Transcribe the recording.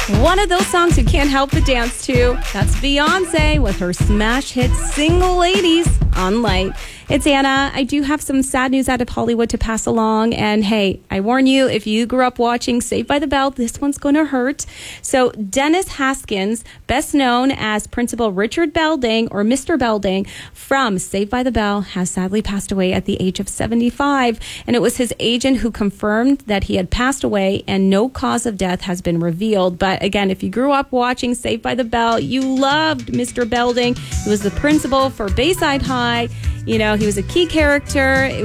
One of those songs you can't help but dance to. That's Beyonce with her smash hit Single Ladies on Light. It's Anna. I do have some sad news out of Hollywood to pass along. And hey, I warn you, if you grew up watching Saved by the Bell, this one's going to hurt. So Dennis Haskins, best known as Principal Richard Belding or Mr. Belding from Saved by the Bell, has sadly passed away at the age of 75. And it was his agent who confirmed that he had passed away and no cause of death has been revealed. But again, if you grew up watching Saved by the Bell, you loved Mr. Belding. He was the principal for Bayside High. You know, he was a key character.